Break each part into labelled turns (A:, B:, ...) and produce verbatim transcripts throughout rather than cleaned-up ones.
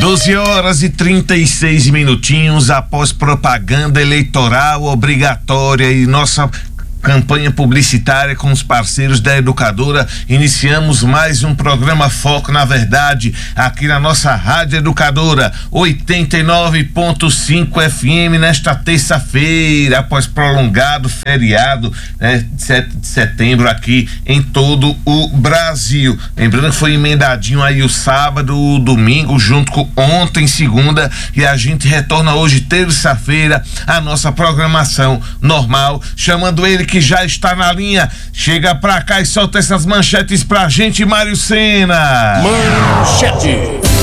A: doze horas e trinta e seis minutinhos após propaganda eleitoral obrigatória e nossa campanha publicitária com os parceiros da Educadora, iniciamos mais um programa Foco na Verdade, aqui na nossa Rádio Educadora, oitenta e nove ponto cinco F M, nesta terça-feira, após prolongado feriado, né, de sete de setembro aqui em todo o Brasil. Lembrando que foi emendadinho aí o sábado, o domingo, junto com ontem, segunda, e a gente retorna hoje, terça-feira, a nossa programação normal, chamando ele que já está na linha. Chega pra cá e solta essas manchetes pra gente, Mário Sena.
B: Manchete.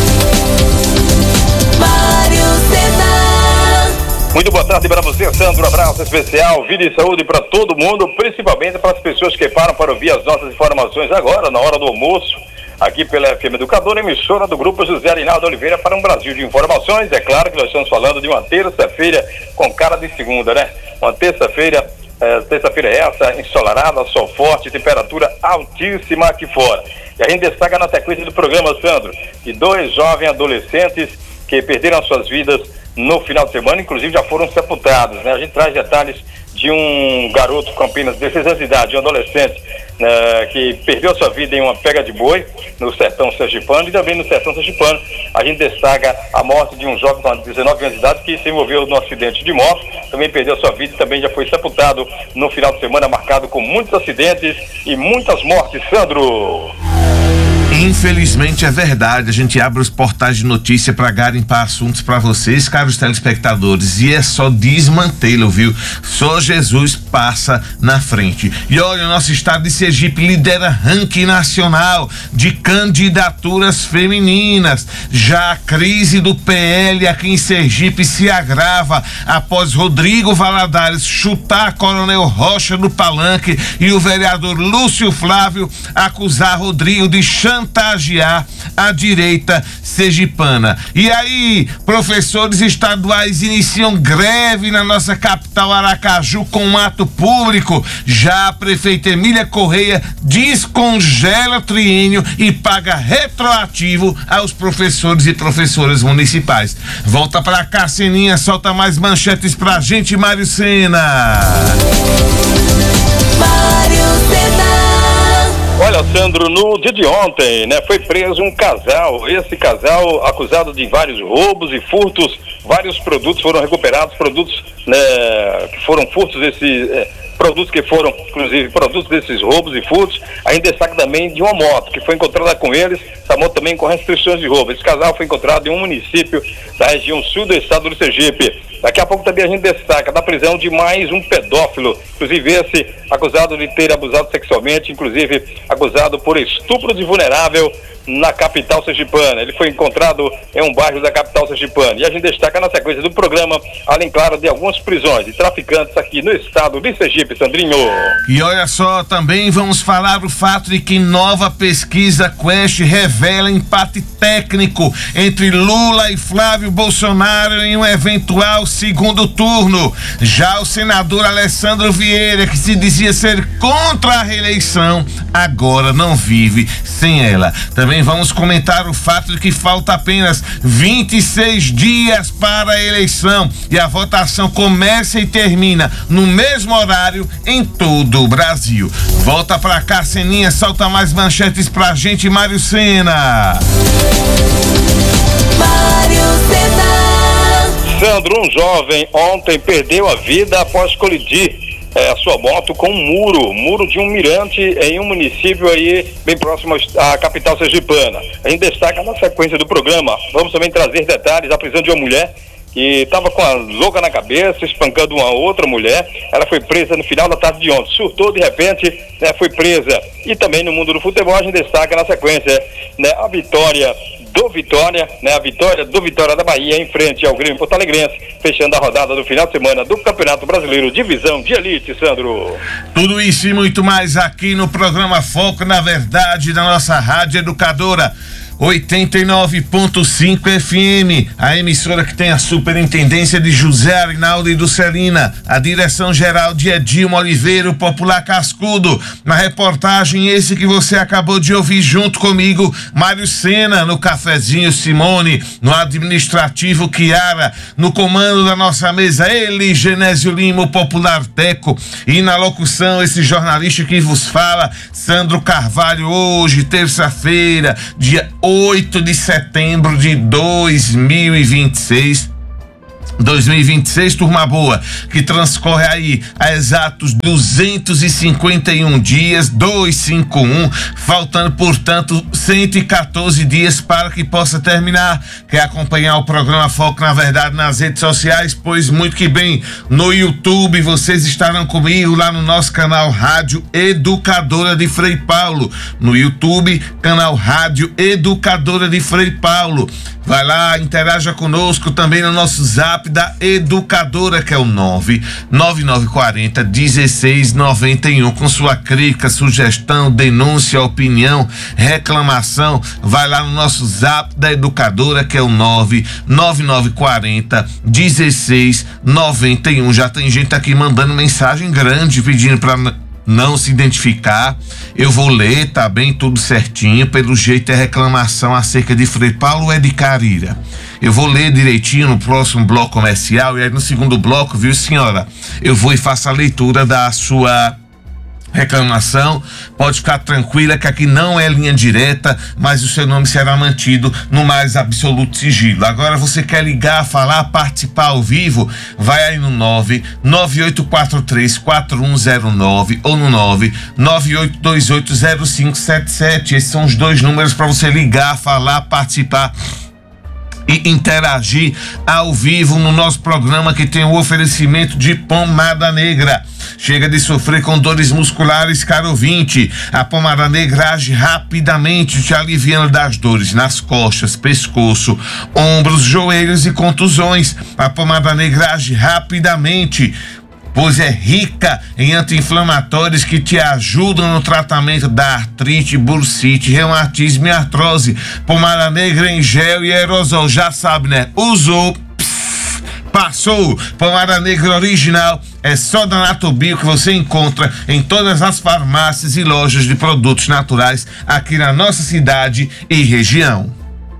B: Mário Sena.
C: Muito boa tarde para você, Sandro. Um abraço especial, vida e saúde para todo mundo, principalmente para as pessoas que param para ouvir as nossas informações agora, na hora do almoço, aqui pela F M Educadora, emissora do Grupo José Arinaldo Oliveira, para um Brasil de informações. É claro que nós estamos falando de uma terça-feira com cara de segunda, né? Uma terça-feira É, terça-feira é essa, ensolarada, sol forte, temperatura altíssima aqui fora. E a gente destaca na sequência do programa, Sandro, de dois jovens adolescentes que perderam suas vidas no final de semana, inclusive já foram sepultados, né? A gente traz detalhes de um garoto com apenas dezesseis anos de idade, um adolescente, né, que perdeu sua vida em uma pega de boi no sertão sergipano, e também no sertão sergipano a gente destaca a morte de um jovem com dezenove anos de idade que se envolveu no acidente de moto, também perdeu sua vida e também já foi sepultado no final de semana, marcado com muitos acidentes e muitas mortes, Sandro.
A: Infelizmente é verdade, a gente abre os portais de notícia para garimpar assuntos para vocês, caros telespectadores, e é só desmantê-lo, viu? Só Jesus passa na frente. E olha, o nosso estado de Sergipe lidera ranking nacional de candidaturas femininas. Já a crise do P L aqui em Sergipe se agrava após Rodrigo Valadares chutar Coronel Rocha no palanque e o vereador Lúcio Flávio acusar Rodrigo de chantagear a direita sergipana. E aí, professores estaduais iniciam greve na nossa capital Aracaju com um ato público. Já a prefeita Emília Correia descongela triênio e paga retroativo aos professores e professoras municipais. Volta pra cá, Seninha, solta mais manchetes pra gente, Mário Sena.
B: Mário Sena.
C: Olha, Sandro, no dia de ontem, né, foi preso um casal. Esse casal, acusado de vários roubos e furtos, vários produtos foram recuperados, produtos, né, que foram furtos desses, é, produtos que foram, inclusive, produtos desses roubos e furtos. A gente destaca também de uma moto que foi encontrada com eles, essa moto também com restrições de roubo. Esse casal foi encontrado em um município da região sul do estado do Sergipe. Daqui a pouco também a gente destaca da prisão de mais um pedófilo, inclusive esse acusado de ter abusado sexualmente, inclusive acusado por estupro de vulnerável na capital sergipana. Ele foi encontrado em um bairro da capital sergipana. E a gente destaca na sequência do programa, além, claro, de algumas prisões de traficantes aqui no estado de Sergipe, Sandrinho.
A: E olha só, também vamos falar o fato de que nova pesquisa Quest revela empate técnico entre Lula e Flávio Bolsonaro em um eventual segundo turno. Já o senador Alessandro Vieira, que se dizia ser contra a reeleição, agora não vive sem ela. Também vamos comentar o fato de que falta apenas vinte e seis dias para a eleição e a votação começa e termina no mesmo horário em todo o Brasil. Volta pra cá, Seninha, solta mais manchetes pra gente, Mário Sena.
B: Mário Sena.
C: Sandro, um jovem ontem perdeu a vida após colidir É, a sua moto com um muro, muro de um mirante em um município aí bem próximo à capital sergipana. A gente destaca na sequência do programa, vamos também trazer detalhes da prisão de uma mulher que estava com a louca na cabeça, espancando uma outra mulher. Ela foi presa no final da tarde de ontem, surtou de repente, né, foi presa. E também no mundo do futebol a gente destaca na sequência, né, a vitória do Vitória, né, a vitória do Vitória da Bahia em frente ao Grêmio Porto Alegrense, fechando a rodada do final de semana do Campeonato Brasileiro Divisão de Elite, Sandro.
A: Tudo isso e muito mais aqui no programa Foco na Verdade da nossa Rádio Educadora. oitenta e nove ponto cinco F M, a emissora que tem a superintendência de José Arinaldo e Dulcelina, a direção geral de Edilma Oliveira, o popular Cascudo. Na reportagem, esse que você acabou de ouvir junto comigo, Mário Sena, no cafezinho Simone, no administrativo Kiara, no comando da nossa mesa ele, Genésio Lima, o popular Teco, e na locução esse jornalista que vos fala, Sandro Carvalho. Hoje, terça-feira, dia oito de setembro de dois mil e vinte e seis. dois mil e vinte e seis, turma boa, que transcorre aí a exatos duzentos e cinquenta e um dias, duzentos e cinquenta e um, faltando, portanto, cento e quatorze dias para que possa terminar. Quer acompanhar o programa Foco na Verdade nas redes sociais? Pois muito que bem, no YouTube vocês estarão comigo lá no nosso canal Rádio Educadora de Frei Paulo, no YouTube, canal Rádio Educadora de Frei Paulo. Vai lá, interaja conosco também no nosso zap da Educadora, que é o nove nove nove quatro zero um seis nove um, com sua crítica, sugestão, denúncia, opinião, reclamação. Vai lá no nosso zap da Educadora, que é o nove nove nove quatro zero um seis nove um. Já tem gente aqui mandando mensagem grande pedindo para não se identificar. Eu vou ler, tá bem, tudo certinho. Pelo jeito é reclamação acerca de Frei Paulo ou é de Carira. Eu vou ler direitinho no próximo bloco comercial, e aí no segundo bloco, viu, senhora, eu vou e faço a leitura da sua reclamação. Pode ficar tranquila que aqui não é linha direta, mas o seu nome será mantido no mais absoluto sigilo. Agora, você quer ligar, falar, participar ao vivo? Vai aí no nove nove oito quatro três quatro um zero nove ou no nove nove oito dois oito zero cinco sete sete. Esses são os dois números para você ligar, falar, participar e interagir ao vivo no nosso programa, que tem o oferecimento de Pomada Negra. Chega de sofrer com dores musculares, caro ouvinte. A Pomada Negra age rapidamente, te aliviando das dores nas costas, pescoço, ombros, joelhos e contusões. A Pomada Negra age rapidamente, pois é rica em anti-inflamatórios que te ajudam no tratamento da artrite, bursite, reumatismo e artrose. Pomada Negra em gel e aerosol, já sabe, né? Usou, pss, passou. Pomada Negra original é só da Natobio, que você encontra em todas as farmácias e lojas de produtos naturais aqui na nossa cidade e região.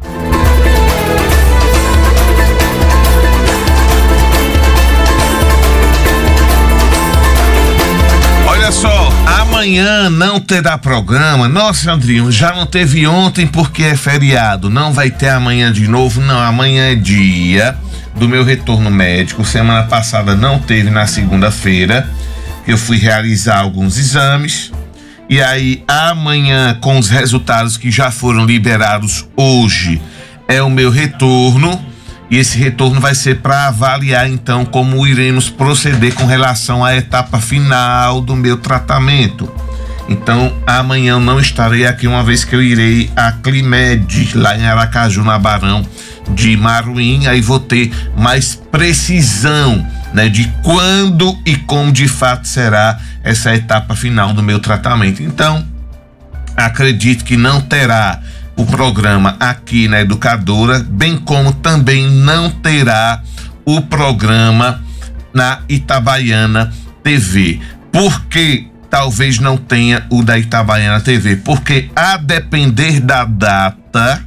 A: Só, amanhã não terá programa. Nossa, Andrinho, já não teve ontem porque é feriado. Não vai ter amanhã de novo, não. Amanhã é dia do meu retorno médico. Semana passada não teve, na segunda-feira, que eu fui realizar alguns exames. E aí, amanhã, com os resultados que já foram liberados hoje, é o meu retorno. E esse retorno vai ser para avaliar, então, como iremos proceder com relação à etapa final do meu tratamento. Então, amanhã eu não estarei aqui, uma vez que eu irei a Climed, lá em Aracaju, na Barão de Maruim. Aí vou ter mais precisão, né, de quando e como de fato será essa etapa final do meu tratamento. Então, acredito que não terá o programa aqui na Educadora, bem como também não terá o programa na Itabaiana T V. Por que talvez não tenha o da Itabaiana T V? Porque, a depender da data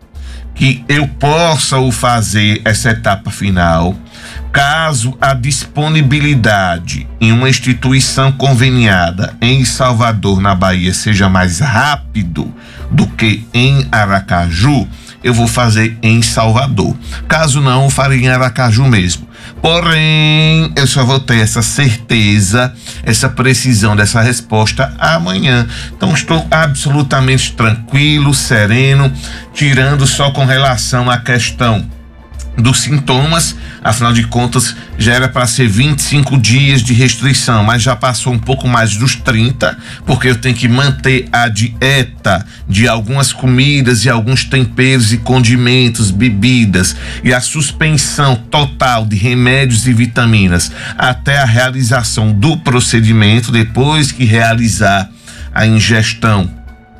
A: que eu possa o fazer essa etapa final, caso a disponibilidade em uma instituição conveniada em Salvador, na Bahia, seja mais rápido do que em Aracaju, eu vou fazer em Salvador. Caso não, eu farei em Aracaju mesmo. Porém, eu só vou ter essa certeza, essa precisão dessa resposta amanhã. Então, estou absolutamente tranquilo, sereno, tirando só com relação à questão dos sintomas. Afinal de contas, já era para ser vinte e cinco dias de restrição, mas já passou um pouco mais dos trinta, porque eu tenho que manter a dieta de algumas comidas e alguns temperos e condimentos, bebidas, e a suspensão total de remédios e vitaminas até a realização do procedimento. Depois que realizar a ingestão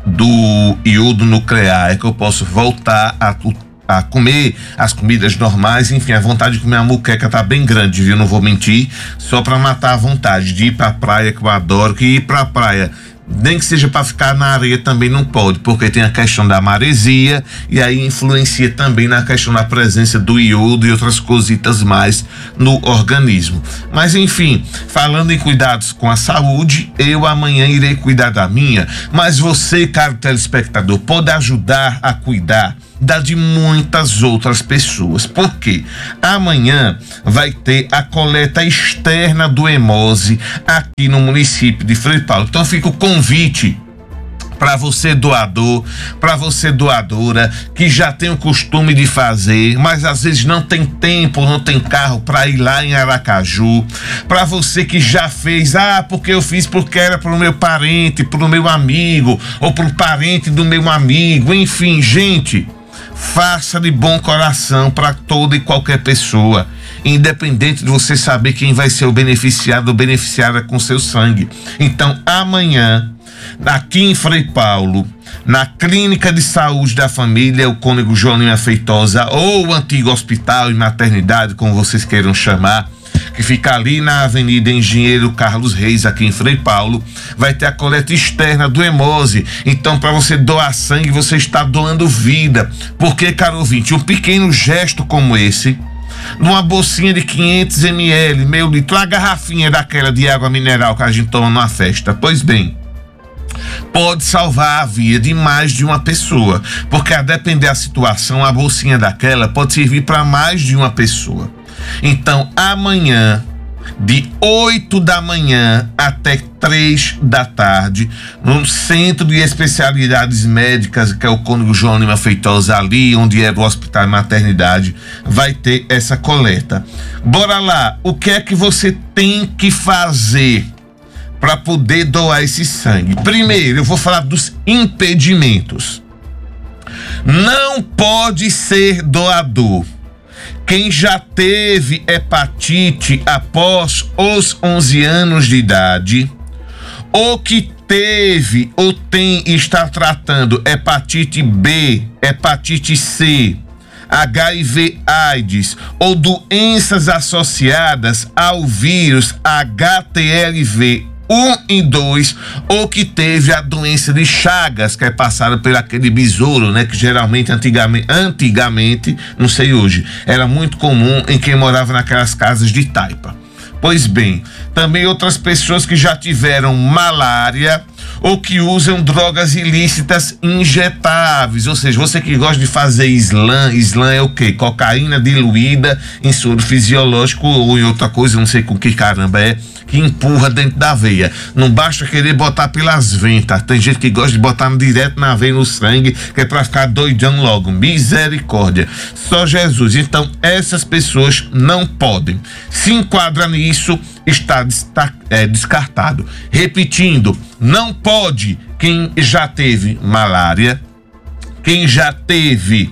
A: do iodo nuclear é que eu posso voltar a, a comer as comidas normais. Enfim, a vontade de comer a muqueca tá bem grande, viu? Não vou mentir, só para matar a vontade de ir pra praia, que eu adoro, que ir pra praia, nem que seja para ficar na areia, também não pode, porque tem a questão da maresia e aí influencia também na questão da presença do iodo e outras cositas mais no organismo. Mas enfim, falando em cuidados com a saúde, eu amanhã irei cuidar da minha, mas você, caro telespectador, pode ajudar a cuidar da de muitas outras pessoas, porque amanhã vai ter a coleta externa do Hemose aqui no município de Frei Paulo. Então fica o convite para você doador, para você doadora que já tem o costume de fazer, mas às vezes não tem tempo, não tem carro para ir lá em Aracaju, para você que já fez, ah, porque eu fiz porque era para o meu parente, para o meu amigo, ou para o parente do meu amigo, enfim, gente, faça de bom coração para toda e qualquer pessoa, independente de você saber quem vai ser o beneficiado ou beneficiada com seu sangue. Então, amanhã, aqui em Frei Paulo, na Clínica de Saúde da Família, o Cônego Joaninha Feitosa, ou o antigo Hospital e Maternidade, como vocês queiram chamar, que fica ali na Avenida Engenheiro Carlos Reis, aqui em Frei Paulo, vai ter a coleta externa do Hemose. Então, para você doar sangue, você está doando vida. Porque, caro ouvinte, um pequeno gesto como esse, numa bolsinha de quinhentos mililitros, meio litro, uma garrafinha daquela de água mineral que a gente toma numa festa, pois bem, pode salvar a vida de mais de uma pessoa, porque a depender da situação, a bolsinha daquela pode servir para mais de uma pessoa. Então, amanhã, de oito da manhã até três da tarde, no Centro de Especialidades Médicas, que é o Cônego Joaninha Feitosa, ali onde é o Hospital e Maternidade, vai ter essa coleta. Bora lá, o que é que você tem que fazer para poder doar esse sangue? Primeiro, eu vou falar dos impedimentos. Não pode ser doador quem já teve hepatite após os onze anos de idade, ou que teve ou tem e está tratando hepatite B, hepatite C, H I V AIDS ou doenças associadas ao vírus H T L V um e dois, ou que teve a doença de Chagas, que é passada por aquele besouro, né, que geralmente antigamente, antigamente, não sei hoje, era muito comum em quem morava naquelas casas de taipa. Pois bem, também outras pessoas que já tiveram malária ou que usam drogas ilícitas injetáveis, ou seja, você que gosta de fazer slam, slam é o quê? Cocaína diluída em soro fisiológico ou em outra coisa, não sei com que caramba é, que empurra dentro da veia. Não basta querer botar pelas ventas, tem gente que gosta de botar direto na veia, no sangue, que é pra ficar doidão logo. Misericórdia, só Jesus. Então essas pessoas não podem. Se enquadra nisso, está é, descartado. Repetindo, não pode quem já teve malária, quem já teve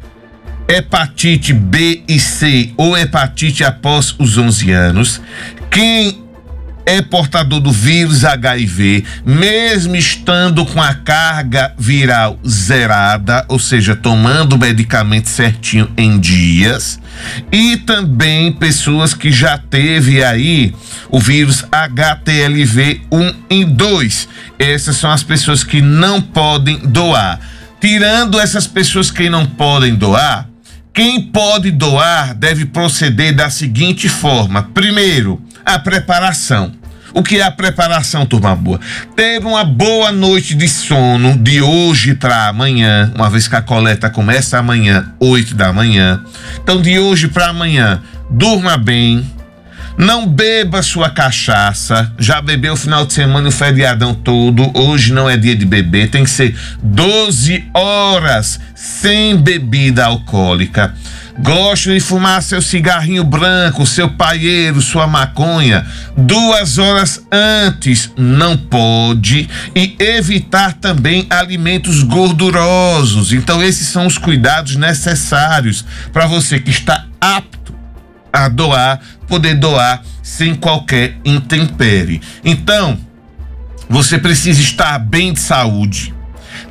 A: hepatite B e C ou hepatite após os onze anos, quem é portador do vírus H I V, mesmo estando com a carga viral zerada, ou seja, tomando o medicamento certinho em dias, e também pessoas que já teve aí o vírus H T L V um e dois. Essas são as pessoas que não podem doar. Tirando essas pessoas que não podem doar, quem pode doar deve proceder da seguinte forma. Primeiro, a preparação. O que é a preparação, turma boa? Ter uma boa noite de sono de hoje para amanhã, uma vez que a coleta começa amanhã, oito da manhã. Então, de hoje para amanhã, durma bem, não beba sua cachaça. Já bebeu o final de semana e o feriadão todo, hoje não é dia de beber, tem que ser doze horas sem bebida alcoólica. Gosta de fumar seu cigarrinho branco, seu paieiro, sua maconha, duas horas antes, não pode. E evitar também alimentos gordurosos. Então esses são os cuidados necessários para você que está apto a doar, poder doar sem qualquer intempérie. Então, você precisa estar bem de saúde,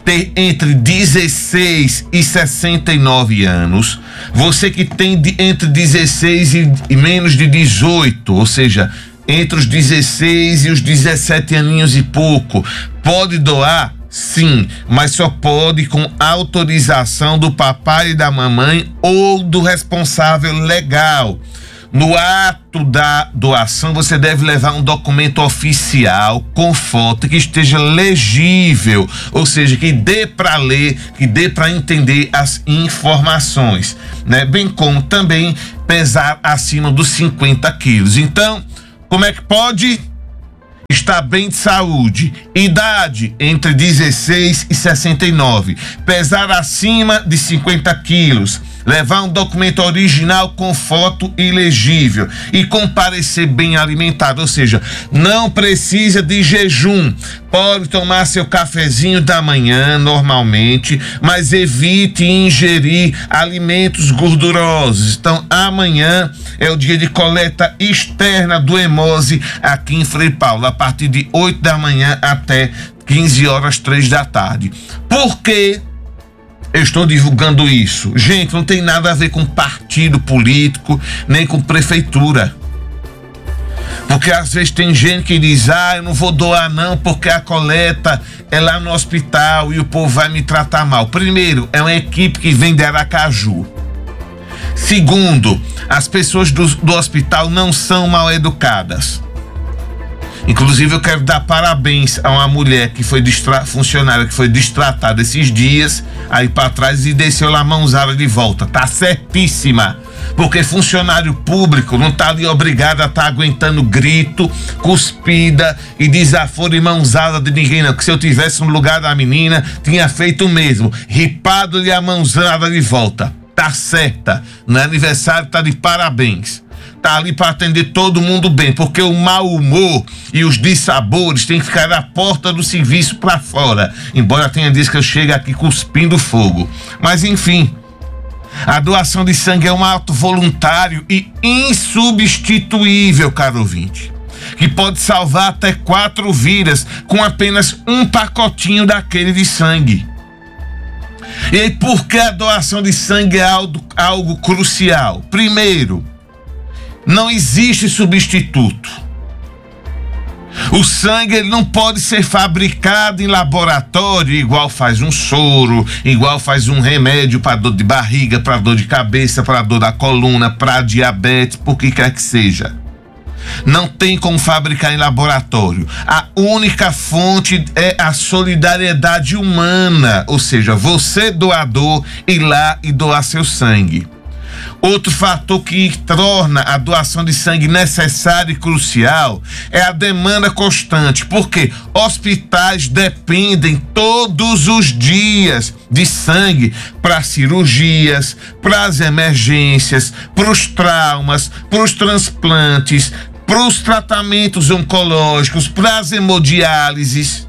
A: ter entre dezesseis e sessenta e nove anos, você que tem de, entre dezesseis e, e menos de dezoito, ou seja, entre os dezesseis e os dezessete aninhos e pouco, pode doar? Sim, mas só pode com autorização do papai e da mamãe ou do responsável legal. No ato da doação, você deve levar um documento oficial com foto que esteja legível, ou seja, que dê para ler, que dê para entender as informações, né? Bem como também pesar acima dos cinquenta quilos. Então, como é que pode? Está bem de saúde, idade entre dezesseis e sessenta e nove, pesar acima de cinquenta quilos, levar um documento original com foto e legível e comparecer bem alimentado, ou seja, não precisa de jejum, pode tomar seu cafezinho da manhã normalmente, mas evite ingerir alimentos gordurosos. Então amanhã é o dia de coleta externa do Hemose aqui em Frei Paulo, a partir de oito da manhã até quinze horas, três da tarde. Por quê? Eu estou divulgando isso. Gente, não tem nada a ver com partido político, nem com prefeitura. Porque às vezes tem gente que diz, ah, eu não vou doar não, porque a coleta é lá no hospital e o povo vai me tratar mal. Primeiro, é uma equipe que vem de Aracaju. Segundo, as pessoas do, do hospital não são mal educadas. Inclusive, eu quero dar parabéns a uma mulher que foi distra... funcionária que foi destratada esses dias, aí para trás e desceu lá a mãozada de volta. Tá certíssima. Porque funcionário público não tá ali obrigado a estar tá aguentando grito, cuspida e desaforo e mãozada de ninguém, não. Que se eu tivesse no lugar da menina, tinha feito o mesmo. Ripado-lhe a mãozada de volta. Tá certa. No aniversário tá de parabéns. Tá ali para atender todo mundo bem, porque o mau humor e os dissabores têm que ficar da porta do serviço para fora, embora tenha dias que eu chego aqui cuspindo fogo. Mas enfim, a doação de sangue é um ato voluntário e insubstituível, caro ouvinte, que pode salvar até quatro vidas com apenas um pacotinho daquele de sangue. E aí, por que a doação de sangue é algo, algo crucial? Primeiro, não existe substituto. O sangue ele não pode ser fabricado em laboratório igual faz um soro, igual faz um remédio para dor de barriga, para dor de cabeça, para dor da coluna, para diabetes, por que quer que seja. Não tem como fabricar em laboratório. A única fonte é a solidariedade humana, ou seja, você doador ir lá e doar seu sangue. Outro fator que torna a doação de sangue necessária e crucial é a demanda constante, porque hospitais dependem todos os dias de sangue para cirurgias, para as emergências, para os traumas, para os transplantes, para os tratamentos oncológicos, para as hemodiálises.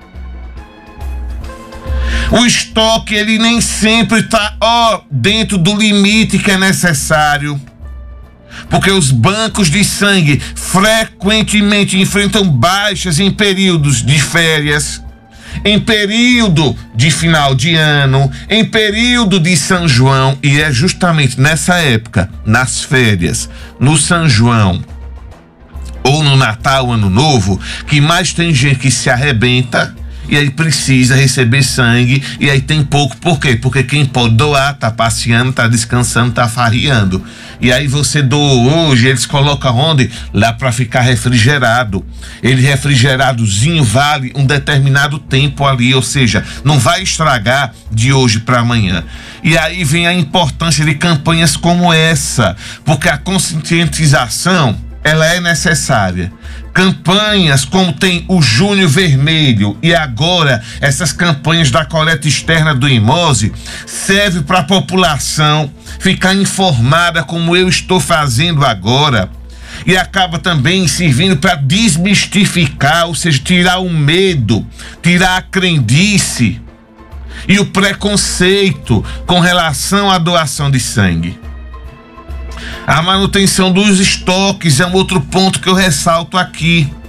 A: O estoque, ele nem sempre está ó, dentro do limite que é necessário. Porque os bancos de sangue frequentemente enfrentam baixas em períodos de férias, em período de final de ano, em período de São João. E é justamente nessa época, nas férias, no São João ou no Natal, Ano Novo, que mais tem gente que se arrebenta e aí precisa receber sangue, e aí tem pouco. Por quê? Porque quem pode doar tá passeando, tá descansando, tá farreando. E aí você doou hoje, eles colocam onde? Lá para ficar refrigerado. Ele refrigeradozinho vale um determinado tempo ali, ou seja, não vai estragar de hoje para amanhã. E aí vem a importância de campanhas como essa, porque a conscientização ela é necessária. Campanhas como tem o Junho Vermelho e agora essas campanhas da coleta externa do Hemose serve para a população ficar informada como eu estou fazendo agora, e acaba também servindo para desmistificar, ou seja, tirar o medo, tirar a crendice e o preconceito com relação à doação de sangue. A manutenção dos estoques é um outro ponto que eu ressalto aqui,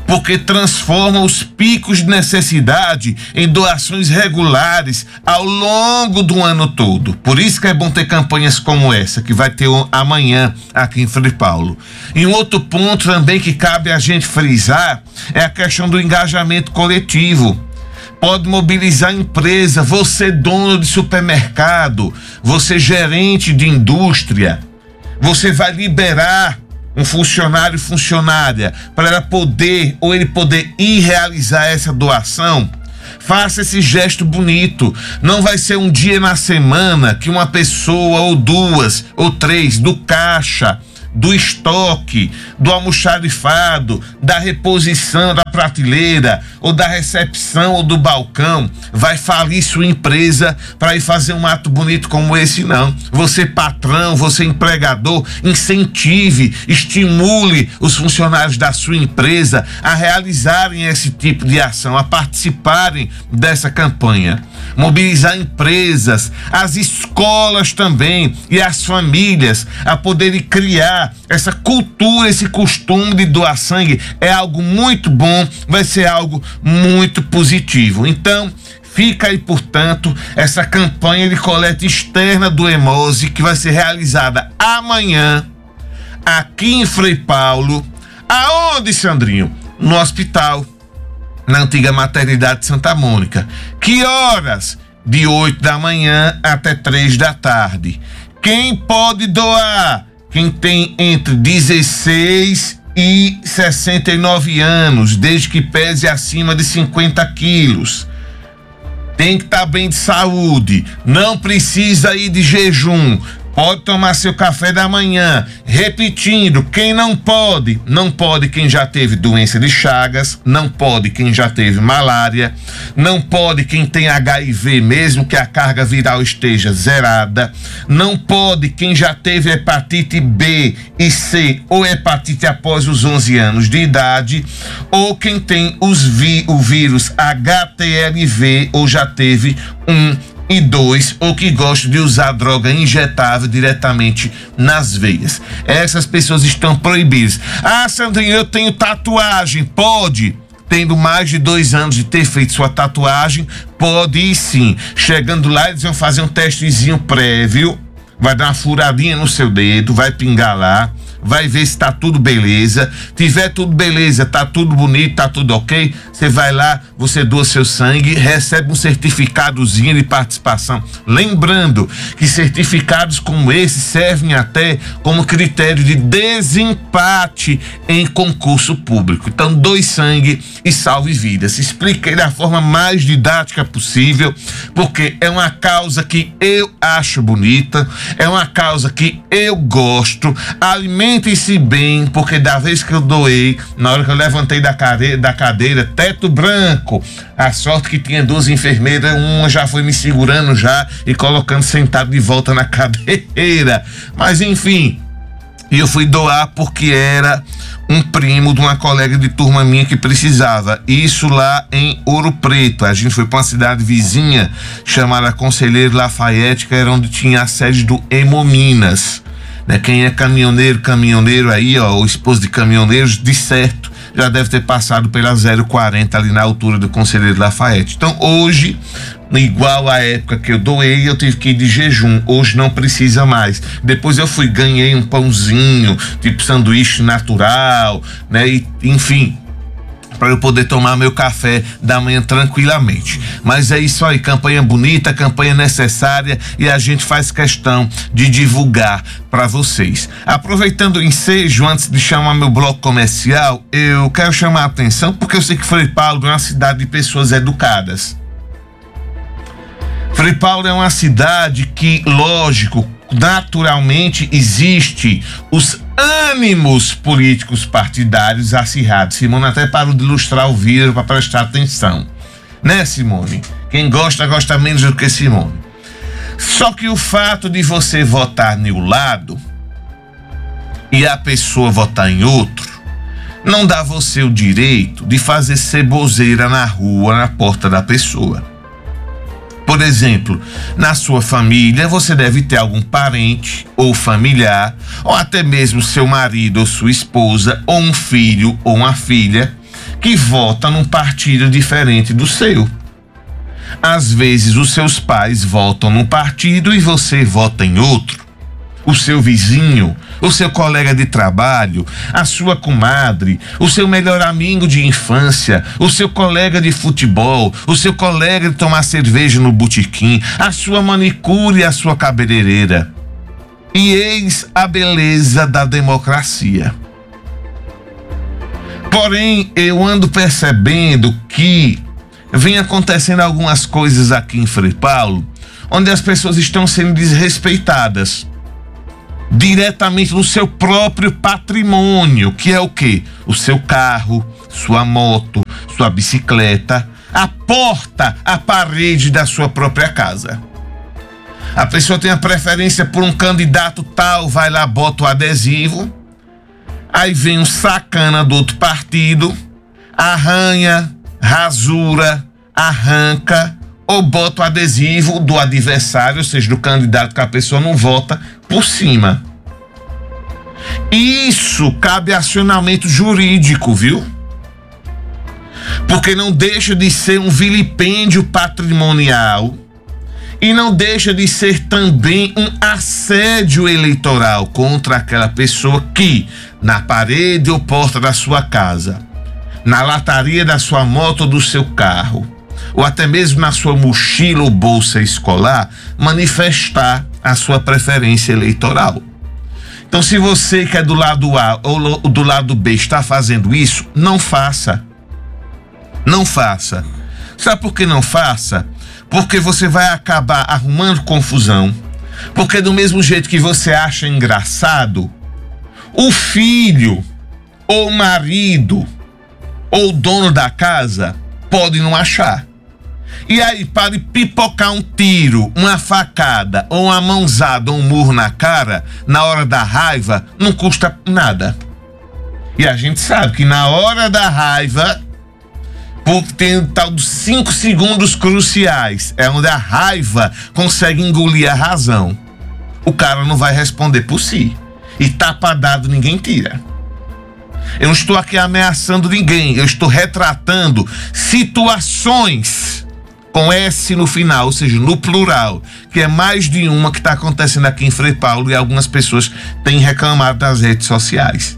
A: porque transforma os picos de necessidade em doações regulares ao longo do ano todo. Por isso que é bom ter campanhas como essa, que vai ter amanhã aqui em Frei Paulo. E um outro ponto também que cabe a gente frisar é a questão do engajamento coletivo. Pode mobilizar a empresa, você dono de supermercado, você gerente de indústria, você vai liberar um funcionário e funcionária para ela poder ou ele poder ir realizar essa doação. Faça esse gesto bonito. Não vai ser um dia na semana que uma pessoa ou duas ou três do caixa, do estoque, do almoxarifado, da reposição da prateleira, ou da recepção ou do balcão, vai falir sua empresa para ir fazer um ato bonito como esse, não. Você patrão, você empregador, incentive, estimule os funcionários da sua empresa a realizarem esse tipo de ação, a participarem dessa campanha. Mobilizar empresas, as escolas também e as famílias a poderem criar essa cultura, esse costume de doar sangue é algo muito bom, vai ser algo muito positivo. Então, fica aí, portanto, essa campanha de coleta externa do Hemose que vai ser realizada amanhã aqui em Frei Paulo. Aonde, Sandrinho? No hospital, na antiga maternidade de Santa Mônica. Que horas? De oito da manhã até três da tarde. Quem pode doar? Quem tem entre dezesseis e sessenta e nove anos, desde que pese acima de cinquenta quilos. Tem que estar bem de saúde, não precisa ir de jejum. Pode tomar seu café da manhã. Repetindo, quem não pode, não pode quem já teve doença de Chagas, não pode quem já teve malária, não pode quem tem H I V, mesmo que a carga viral esteja zerada, não pode quem já teve hepatite B e C ou hepatite após os onze anos de idade, ou quem tem os vi, o vírus H T L V ou já teve um e dois, ou que gostam de usar droga injetável diretamente nas veias. Essas pessoas estão proibidas. Ah, Sandrinho, eu tenho tatuagem. Pode. Tendo mais de dois anos de ter feito sua tatuagem, pode ir sim. Chegando lá, eles vão fazer um testezinho prévio, vai dar uma furadinha no seu dedo, vai pingar lá, vai ver se tá tudo beleza. Tiver tudo beleza, tá tudo bonito, tá tudo ok, você vai lá, você doa seu sangue, recebe um certificadozinho de participação. Lembrando que certificados como esse servem até como critério de desempate em concurso público. Então, doe sangue e salve vidas. Expliquei da forma mais didática possível, porque é uma causa que eu acho bonita, é uma causa que eu gosto. Alimentem-se bem, porque da vez que eu doei, na hora que eu levantei da cadeira, da cadeira teto branco, a sorte que tinha duas enfermeiras, uma já foi me segurando já e colocando sentado de volta na cadeira. Mas enfim, eu fui doar porque era um primo de uma colega de turma minha que precisava. Isso lá em Ouro Preto. A gente foi para uma cidade vizinha chamada Conselheiro Lafayette, que era onde tinha a sede do Hemominas. Né? Quem é caminhoneiro, caminhoneiro aí, ó, o esposo de caminhoneiros, de certo, já deve ter passado pela zero quarenta ali na altura do Conselheiro Lafayette. Então hoje, igual à época que eu doei, eu tive que ir de jejum. Hoje não precisa mais. Depois eu fui, ganhei um pãozinho, tipo sanduíche natural, né? E, enfim, para eu poder tomar meu café da manhã tranquilamente. Mas é isso aí, campanha bonita, campanha necessária, e a gente faz questão de divulgar para vocês. Aproveitando o ensejo, antes de chamar meu bloco comercial, eu quero chamar a atenção porque eu sei que Frei Paulo é uma cidade de pessoas educadas. Frei Paulo é uma cidade que, lógico, naturalmente existe os ânimos políticos partidários acirrados. Simone até parou de ilustrar o vídeo para prestar atenção, né, Simone? Quem gosta, gosta menos do que Simone. Só que o fato de você votar em um lado e a pessoa votar em outro não dá você o direito de fazer ceboseira na rua, na porta da pessoa. Por exemplo, na sua família você deve ter algum parente ou familiar, ou até mesmo seu marido ou sua esposa, ou um filho ou uma filha, que vota num partido diferente do seu. Às vezes os seus pais votam num partido e você vota em outro. O seu vizinho, o seu colega de trabalho, a sua comadre, o seu melhor amigo de infância, o seu colega de futebol, o seu colega de tomar cerveja no botequim, a sua manicure e a sua cabeleireira. E eis a beleza da democracia. Porém, eu ando percebendo que vem acontecendo algumas coisas aqui em Frei Paulo, onde as pessoas estão sendo desrespeitadas diretamente no seu próprio patrimônio, que é o quê? O seu carro, sua moto, sua bicicleta, a porta, a parede da sua própria casa. A pessoa tem a preferência por um candidato tal, vai lá, bota o adesivo, aí vem um sacana do outro partido, arranha, rasura, arranca, ou bota o adesivo do adversário, ou seja, do candidato que a pessoa não vota, por cima. Isso cabe acionamento jurídico, viu? Porque não deixa de ser um vilipêndio patrimonial e não deixa de ser também um assédio eleitoral contra aquela pessoa que, na parede ou porta da sua casa, na lataria da sua moto ou do seu carro, ou até mesmo na sua mochila ou bolsa escolar, manifestar a sua preferência eleitoral. Então, se você que é do lado A ou do lado B está fazendo isso, não faça. Não faça. Sabe por que não faça? Porque você vai acabar arrumando confusão. Porque do mesmo jeito que você acha engraçado, o filho, ou o marido, ou o dono da casa pode não achar. E aí, para pipocar um tiro, uma facada, ou uma mãozada, ou um murro na cara, na hora da raiva, não custa nada. E a gente sabe que na hora da raiva, porque tem o tal dos cinco segundos cruciais, é onde a raiva consegue engolir a razão. O cara não vai responder por si. E tapa dado ninguém tira. Eu não estou aqui ameaçando ninguém, eu estou retratando situações com S no final, ou seja, no plural, que é mais de uma que está acontecendo aqui em Frei Paulo e algumas pessoas têm reclamado nas redes sociais.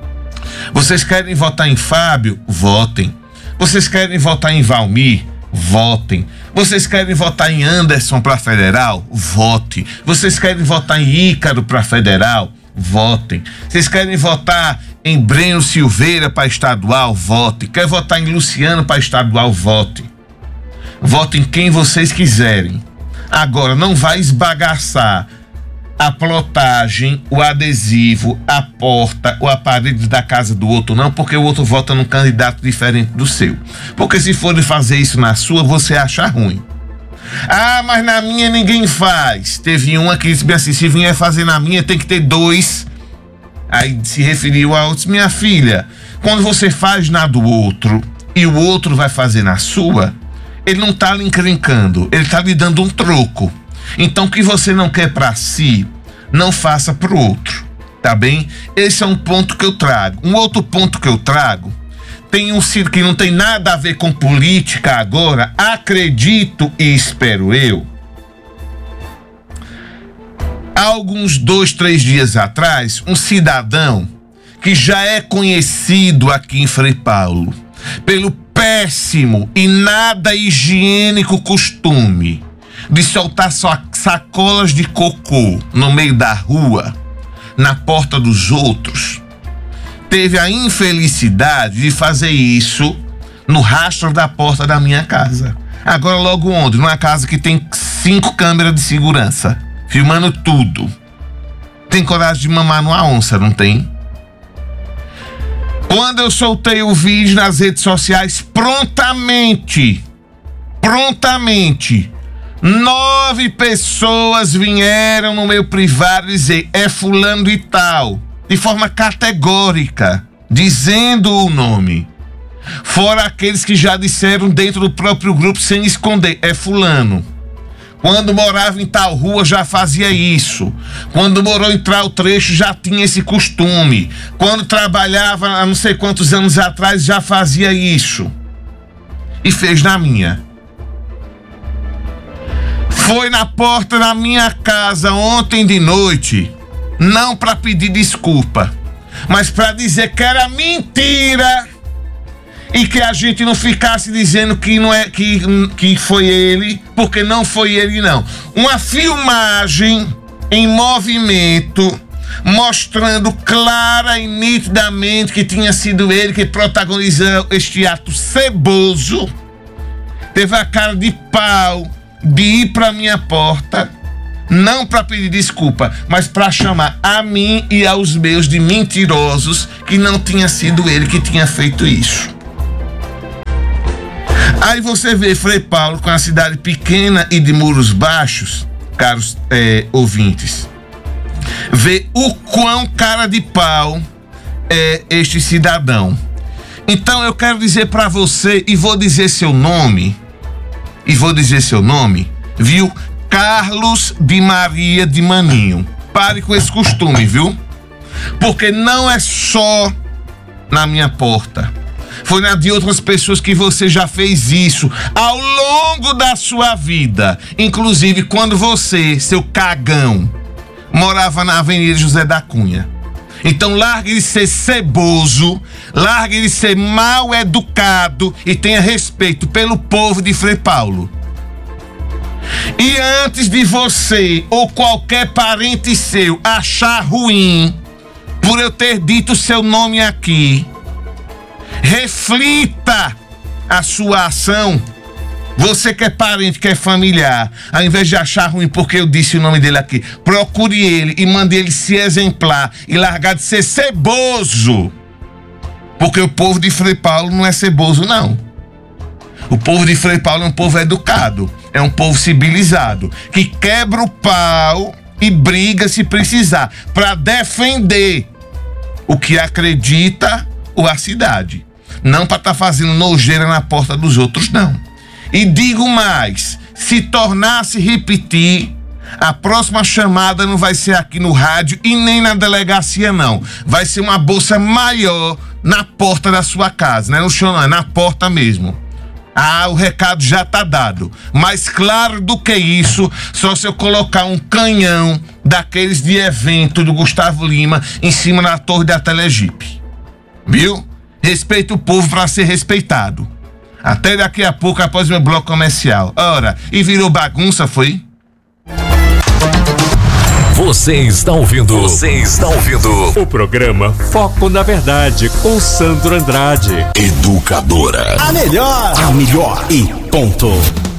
A: Vocês querem votar em Fábio? Votem. Vocês querem votar em Valmir? Votem. Vocês querem votar em Anderson para federal? Vote. Vocês querem votar em Ícaro para federal? Votem. Vocês querem votar em Breno Silveira para estadual? Vote. Quer votar em Luciano para estadual? Vote. Vote em quem vocês quiserem. Agora, não vai esbagaçar a plotagem, o adesivo, a porta, ou a parede da casa do outro, não, porque o outro vota num candidato diferente do seu. Porque se for fazer isso na sua, você acha ruim. Ah, mas na minha ninguém faz. Teve uma que disse assim, se vier fazer na minha, tem que ter dois. Aí se referiu a outros. Minha filha, quando você faz na do outro e o outro vai fazer na sua, ele não está lhe encrencando, ele está lhe dando um troco. Então, o que você não quer para si, não faça para o outro, tá bem? Esse é um ponto que eu trago. Um outro ponto que eu trago, tem um círculo que não tem nada a ver com política agora, acredito e espero eu. Há alguns dois, três dias atrás, um cidadão que já é conhecido aqui em Frei Paulo pelo péssimo e nada higiênico costume de soltar só sacolas de cocô no meio da rua, na porta dos outros, teve a infelicidade de fazer isso no rastro da porta da minha casa. Agora logo onde? Numa casa que tem cinco câmeras de segurança, filmando tudo. Tem coragem de mamar numa onça, não tem? Quando eu soltei o vídeo nas redes sociais, prontamente, prontamente, nove pessoas vieram no meu privado dizer, é fulano e tal, de forma categórica, dizendo o nome. Fora aqueles que já disseram dentro do próprio grupo, sem esconder, é fulano. Quando morava em tal rua já fazia isso. Quando morou em tal trecho já tinha esse costume. Quando trabalhava há não sei quantos anos atrás já fazia isso. E fez na minha. Foi na porta da minha casa ontem de noite, não para pedir desculpa, mas para dizer que era mentira. E que a gente não ficasse dizendo que não é que, que foi ele, porque não foi ele não. Uma filmagem em movimento, mostrando clara e nitidamente que tinha sido ele que protagonizou este ato ceboso. Teve a cara de pau de ir para minha porta, não para pedir desculpa, mas para chamar a mim e aos meus de mentirosos, que não tinha sido ele que tinha feito isso. Aí você vê Frei Paulo com a cidade pequena e de muros baixos, caros é, ouvintes, vê o quão cara de pau é este cidadão. Então eu quero dizer para você, e vou dizer seu nome, e vou dizer seu nome, viu? Carlos de Maria de Maninho. Pare com esse costume, viu? Porque não é só na minha porta. Foi na de outras pessoas que você já fez isso ao longo da sua vida. Inclusive quando você, seu cagão, morava na Avenida José da Cunha. Então largue de ser ceboso, largue de ser mal educado e tenha respeito pelo povo de Frei Paulo. E antes de você ou qualquer parente seu achar ruim por eu ter dito seu nome aqui, reflita a sua ação. Você que é parente, que é familiar, ao invés de achar ruim porque eu disse o nome dele aqui, procure ele e mande ele se exemplar e largar de ser ceboso. Porque o povo de Frei Paulo não é ceboso, não. O povo de Frei Paulo é um povo educado, é um povo civilizado, que quebra o pau e briga se precisar, para defender o que acredita ou a cidade. Não para estar tá fazendo nojeira na porta dos outros, não. E digo mais, se tornasse repetir, a próxima chamada não vai ser aqui no rádio e nem na delegacia, não. Vai ser uma bolsa maior na porta da sua casa, não é no chão, não, é na porta mesmo. Ah, o recado já tá dado. Mais claro do que isso, só se eu colocar um canhão daqueles de evento do Gustavo Lima em cima da torre da Telegipe. Viu? Respeita o povo para ser respeitado. Até daqui a pouco, após meu bloco comercial. Ora, e virou bagunça, foi?
D: Você está ouvindo. Você está ouvindo o programa Foco na Verdade com Sandro Andrade. Educadora.
E: A melhor. A melhor e ponto.